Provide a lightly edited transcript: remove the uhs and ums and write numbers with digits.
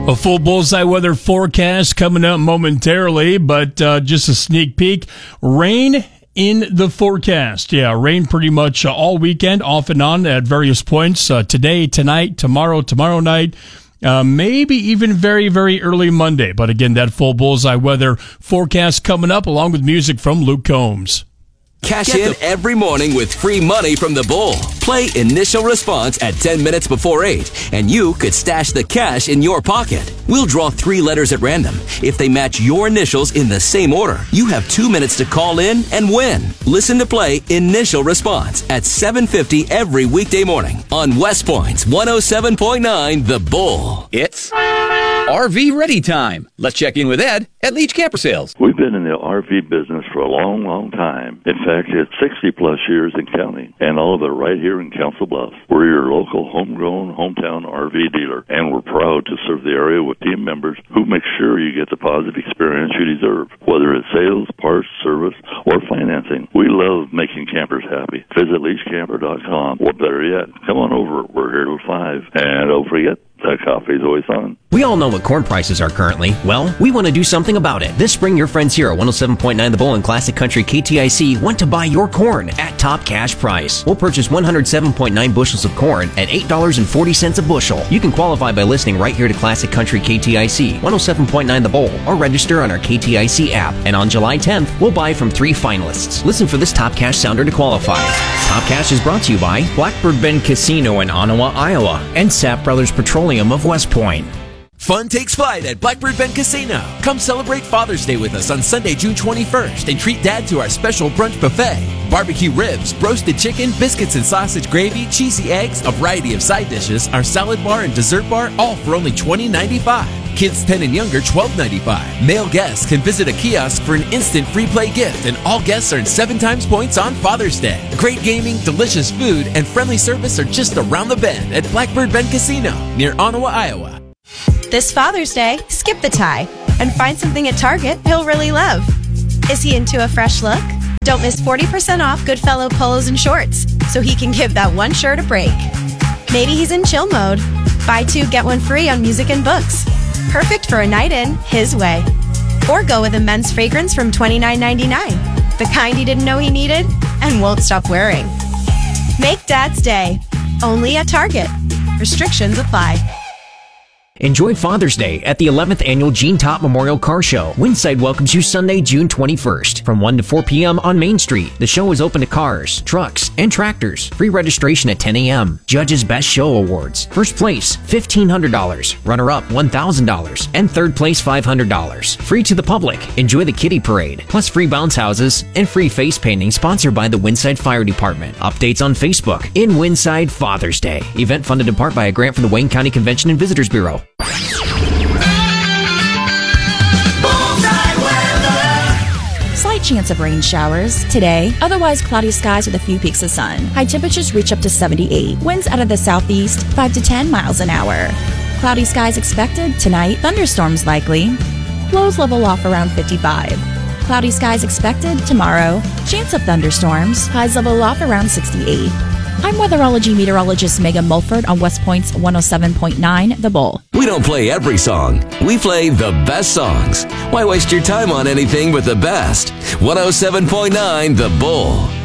A full bullseye weather forecast coming up momentarily, but just a sneak peek. Rain in the forecast. Yeah, rain pretty much all weekend, off and on at various points. Today, tonight, tomorrow night. Maybe even very, very early Monday. But again, that full bullseye weather forecast coming up along with music from Luke Combs. Cash in every morning with free money from the Bull. Play Initial Response at 10 minutes before 8, and you could stash the cash in your pocket. We'll draw 3 letters at random. If they match your initials in the same order, you have 2 minutes to call in and win. Listen to Play Initial Response at 7:50 every weekday morning on West Point's 107.9 The Bull. It's RV Ready Time. Let's check in with Ed at Leach Camper Sales. We've been in the RV business for a long, long time. In fact, it's 60-plus years in counting, and all of it right here in Council Bluffs. We're your local, homegrown, hometown RV dealer, and we're proud to serve the area with team members who make sure you get the positive experience you deserve, whether it's sales, parts, service, or financing. We love making campers happy. Visit leachcamper.com, or better yet, come on over. We're here till 5, and don't forget, that coffee's always on. We all know what corn prices are currently. Well, we want to do something about it. This spring, your friends here at 107.9 The Bull and Classic Country KTIC want to buy your corn at top cash price. We'll purchase 107.9 bushels of corn at $8.40 a bushel. You can qualify by listening right here to Classic Country KTIC, 107.9 The Bull, or register on our KTIC app. And on July 10th, we'll buy from 3 finalists. Listen for this top cash sounder to qualify. Top Cash is brought to you by Blackbird Bend Casino in Ottawa, Iowa, and Sapp Brothers Petroleum of West Point. Fun takes flight at Blackbird Bend Casino. Come celebrate Father's Day with us on Sunday, June 21st, and treat Dad to our special brunch buffet. Barbecue ribs, roasted chicken, biscuits and sausage gravy, cheesy eggs, a variety of side dishes, our salad bar and dessert bar, all for only $20.95. Kids 10 and younger, $12.95. Male guests can visit a kiosk for an instant free play gift, and all guests earn 7 times points on Father's Day. Great gaming, delicious food, and friendly service are just around the bend at Blackbird Bend Casino, near Ottawa, Iowa. This Father's Day, skip the tie and find something at Target he'll really love. Is he into a fresh look? Don't miss 40% off Goodfellow polos and shorts so he can give that one shirt a break. Maybe he's in chill mode. Buy 2, get 1 free on music and books. Perfect for a night in, his way. Or go with a men's fragrance from $29.99. The kind he didn't know he needed and won't stop wearing. Make Dad's Day. Only at Target. Restrictions apply. Enjoy Father's Day at the 11th Annual Gene Top Memorial Car Show. Windside welcomes you Sunday, June 21st from 1 to 4 p.m. on Main Street. The show is open to cars, trucks, and tractors. Free registration at 10 a.m. Judges Best Show Awards. First place, $1,500. Runner-up, $1,000. And third place, $500. Free to the public. Enjoy the kiddie parade. Plus free bounce houses and free face painting sponsored by the Windside Fire Department. Updates on Facebook. In Windside Father's Day. Event funded in part by a grant from the Wayne County Convention and Visitors Bureau. Slight chance of rain showers today. Otherwise, cloudy skies with a few peaks of sun. High temperatures reach up to 78. Winds out of the southeast, 5 to 10 miles an hour. Cloudy skies expected tonight. Thunderstorms likely. Lows level off around 55. Cloudy skies expected tomorrow. Chance of thunderstorms. Highs level off around 68. I'm weatherology meteorologist Megan Mulford on West Point's 107.9 The Bull. We don't play every song. We play the best songs. Why waste your time on anything but the best? 107.9 The Bull.